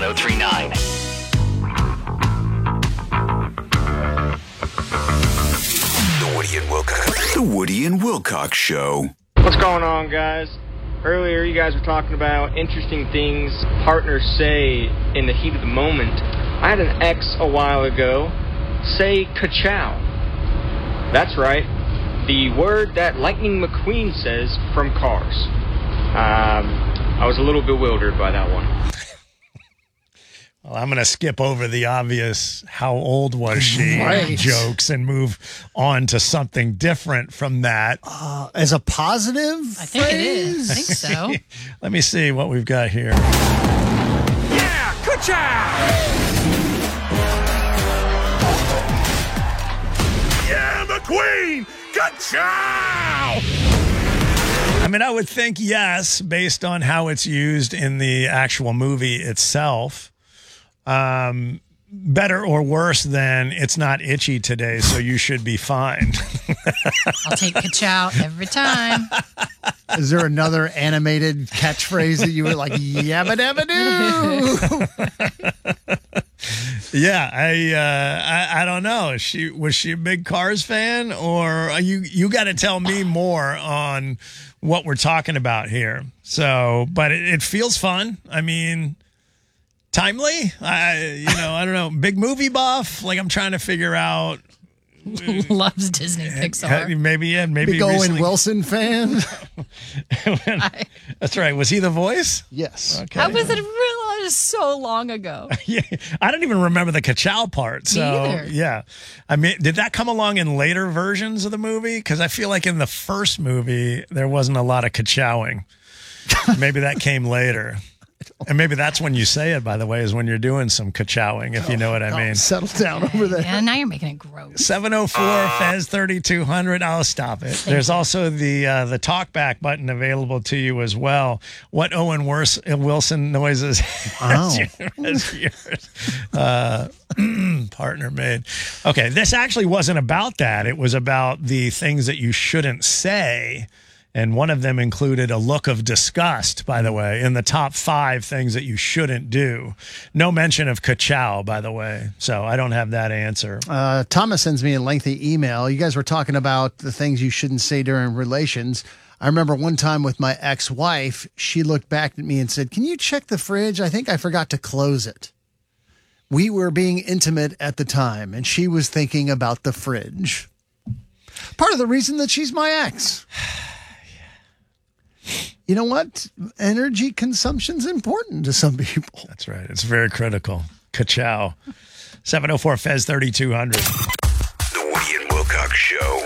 1039. The Woody and Wilcox Show. What's going on, guys? Earlier, you guys were talking about interesting things partners say in the heat of the moment. I had an ex a while ago say ka-chow. That's right. The word that Lightning McQueen says from Cars. I was a little bewildered by that one. Well, I'm going to skip over the obvious how old was she jokes and move on to something different from that. As a positive I think phrase? it is. I think so. Let me see what we've got here. Yeah, ka-chow! Yeah, McQueen! Ka-chow! I mean, I would think yes, based on how it's used in the actual movie itself. Better or worse than it's not itchy today, so you should be fine. I'll take ka-chow every time. Is there another animated catchphrase that you were like, yabba dabba doo? Yeah, I don't know. Was she a big Cars fan, or you got to tell me more on what we're talking about here. So, but it feels fun. I mean, timely. I don't know. Big movie buff. Like, I'm trying to figure out. Loves Disney Pixar. Maybe Big Owen recently. Wilson fan? That's right. Was he the voice? Yes. Okay. How was it realized so long ago? Yeah, I don't even remember the ka-chow part. So, either. yeah. I mean, did that come along in later versions of the movie? Because I feel like in the first movie, there wasn't a lot of ka-chowing. Maybe that came later. And maybe that's when you say it, by the way, is when you're doing some ka-chowing, if you know what I mean. Settle down over there. Yeah, now you're making it gross. 704-FEZ-3200. I'll stop it. There's also the talkback button available to you as well. What Owen Wilson noises has yours partner made? Okay, this actually wasn't about that. It was about the things that you shouldn't say. And one of them included a look of disgust, by the way, in the top 5 things that you shouldn't do. No mention of ka-chow, by the way. So I don't have that answer. Thomas sends me a lengthy email. You guys were talking about the things you shouldn't say during relations. I remember one time with my ex-wife, she looked back at me and said, "Can you check the fridge? I think I forgot to close it." We were being intimate at the time, and she was thinking about the fridge. Part of the reason that she's my ex. You know what? Energy consumption's important to some people. That's right. It's very critical. Ka-chow. 704-FEZ-3200. The Woody and Wilcox Show.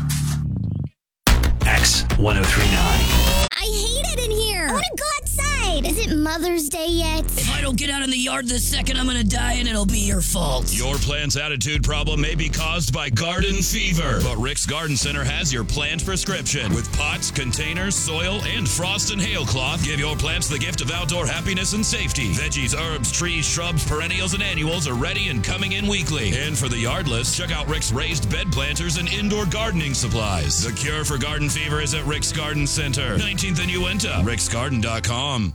X1039. I hate it in here. I want to go outside. Is it Mother's Day yet? If I don't get out in the yard this second, I'm going to die and it'll be your fault. Your plant's attitude problem may be caused by garden fever, but Rick's Garden Center has your plant prescription. With pots, containers, soil, and frost and hail cloth, give your plants the gift of outdoor happiness and safety. Veggies, herbs, trees, shrubs, perennials, and annuals are ready and coming in weekly. And for the yardless, check out Rick's raised bed planters and indoor gardening supplies. The cure for garden fever is at Rick's Garden Center, 19th and Uinta, ricksgarden.com.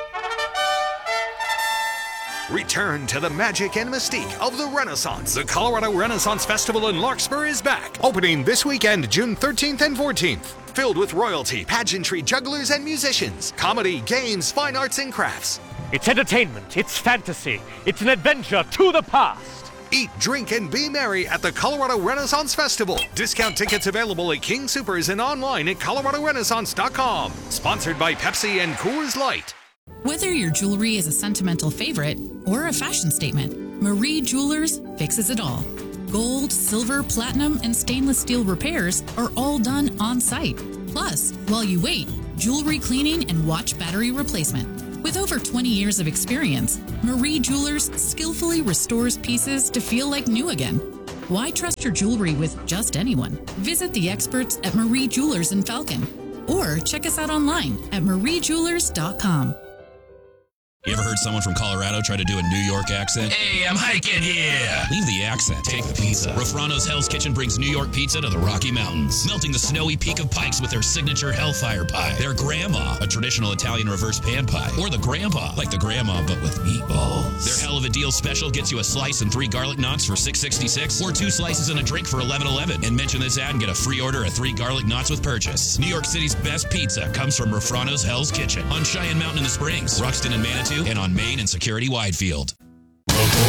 Return to the magic and mystique of the Renaissance. The Colorado Renaissance Festival in Larkspur is back, opening this weekend, June 13th and 14th. Filled with royalty, pageantry, jugglers, and musicians, comedy, games, fine arts, and crafts. It's entertainment, it's fantasy, it's an adventure to the past. Eat, drink, and be merry at the Colorado Renaissance Festival. Discount tickets available at King Soopers and online at coloradorenaissance.com. Sponsored by Pepsi and Coors Light. Whether your jewelry is a sentimental favorite or a fashion statement, Marie Jewelers fixes it all. Gold, silver, platinum, and stainless steel repairs are all done on site. Plus, while you wait, jewelry cleaning and watch battery replacement. With over 20 years of experience, Marie Jewelers skillfully restores pieces to feel like new again. Why trust your jewelry with just anyone? Visit the experts at Marie Jewelers in Falcon or check us out online at mariejewelers.com. You ever heard someone from Colorado try to do a New York accent? Hey, I'm hiking here. Leave the accent. Take the pizza. Rofrano's Hell's Kitchen brings New York pizza to the Rocky Mountains, melting the snowy peak of Pikes with their signature Hellfire Pie, their Grandma, a traditional Italian reverse pan pie, or the Grandpa, like the Grandma but with meatballs. deal special gets you a slice and 3 garlic knots for $6.66 or 2 slices and a drink for $11.11. And mention this ad and get a free order of 3 garlic knots with purchase. New York City's best pizza comes from Refrano's Hell's Kitchen on Cheyenne Mountain in the Springs, Ruxton and Manitou, and on Main and Security Widefield.